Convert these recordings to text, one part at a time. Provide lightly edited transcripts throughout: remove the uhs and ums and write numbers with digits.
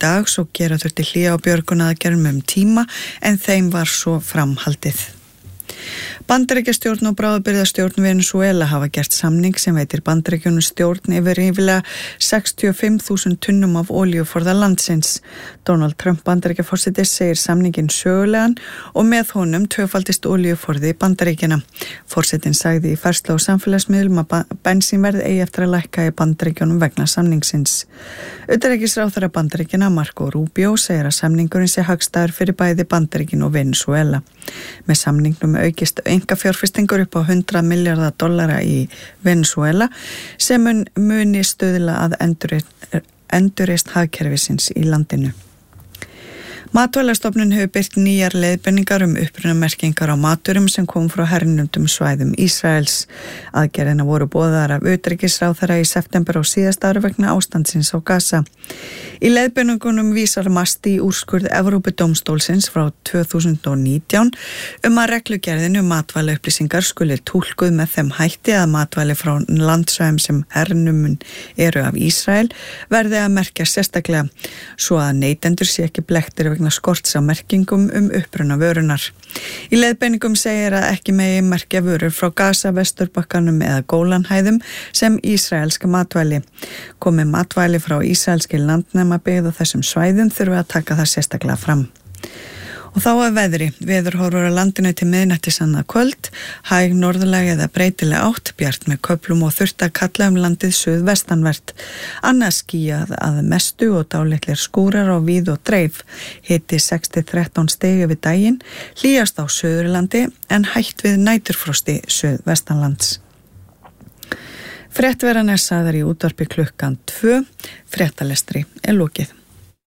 dag svo gera þurfti hlé á björgunaraðgerðum tíma en þeim var svo framhaldið. Bandaríkjastjórn og bráðabirgðastjórn Venesúela hafa gert samning sem veitir Bandaríkjunum stjórn yfir rífilega 65.000 tunnum af olíuforða landsins. Donald Trump Bandaríkjaforseti segir samningin sögulegan og með honum tvöfaldist olíuforði Bandaríkjana. Forsetinn sagði í færslu á samfélagsmiðlum að bensínverð eigi eftir að lækka í Bandaríkjunum vegna samningsins. Utanríkisráðherra Bandaríkjana Marco Rubio segir að samningurinn sé hagstæður fyrir bæði Bandaríkin og Venesúela. Með samningnum aukist einkafjárfestingur upp á $100 milljarða í Venesúela sem muni stuðla að endurreisn hagkerfisins í landinu. Matvælastofnun hefur birt nýjar leiðbeiningar upprunamerkingar á maturum sem kom frá hernumdum svæðum Ísraels. Aðgerðina voru boðaðar af utanríkisráðherra í september á síðasta ári vegna ástandsins á Gaza. Í leiðbeiningunum vísar MAST í úrskurð Evrópudómstólsins frá 2019 að reglugerðin matvælaupplýsingar skuli túlkuð með þeim hætti að matvæli frá landsvæðum sem hernumun eru af Ísrael verði að merkja sérstaklega svo að neytendur sé ekki blekktir vegna skorts á merkingum uppruna vörunar. Í leiðbeiningum segir að ekki megi merkja vörur frá Gaza, Vesturbakkanum eða Gólanhæðum sem ísraelska matvæli. Komi matvæli frá ísraelski landnæmabyggð á þessum svæðum þurfi að taka það sérstaklega fram. Og þá að veðri. Veðurhorfur á landinu til miðnættis annað kvöld, hæg norðlæg eða breytileg átt, bjart með köflum og þurrt að kalla landið suðvestanvert. Annað skýjað að mestu og dálitlir skúrar á víð og dreif. Hiti 6-13 stig yfir daginn, hlýjast á Suðurlandi en hætt við næturfrosti suðvestanlands. Fréttveran sagðar í útvarpi klukkan 2, fréttalestri lokið.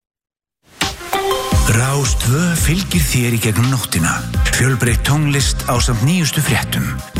Rás 2 fylgir þér í gegnum nóttina. Fjölbreytt tónlist ásamt nýjustu fréttum.